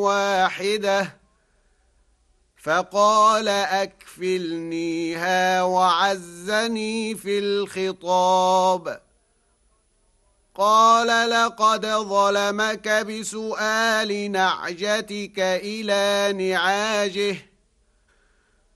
واحدة فقال أكفلنيها وعزني في الخطاب. قال لقد ظلمك بسؤال نعجتك إلى نعاجه